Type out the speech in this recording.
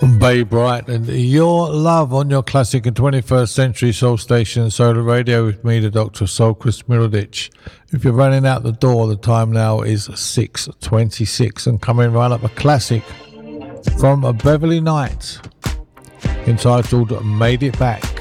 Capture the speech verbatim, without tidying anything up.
Babe Bright and Your Love on your classic and twenty-first century soul station Solar Radio with me, the Doctor Soul, Chris Middleditch. If you're running out the door, the time now is six twenty-six, and coming right up a classic from Beverly Knight entitled Made It Back.